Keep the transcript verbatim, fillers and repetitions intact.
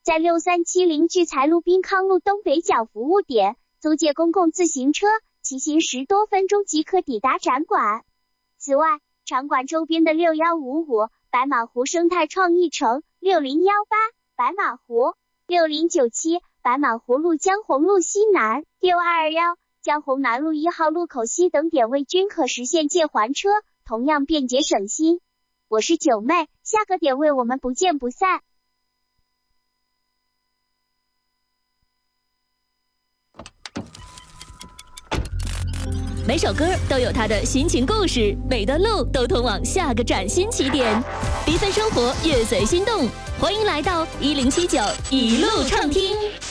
在六三七零聚财路滨康路东北角服务点租借公共自行车，骑行十多分钟即可抵达展馆。此外，场馆周边的六一五五白马湖生态创意城、六零一八白马湖、六零九七白马湖路江洪路西南、六二二一江洪南路一号路口西等点位均可实现借还车，同样便捷省心。我是九妹，下个点位我们不见不散。 每首歌都有它的心情故事，每段路都通往下个崭新起点。缤纷生活，乐随心动，欢迎来到一零七九一路畅听。